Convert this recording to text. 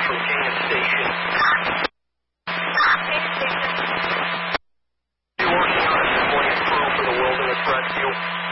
from Canyon Station. Canyon Station. You working on a deployment crew for the wilderness rescue?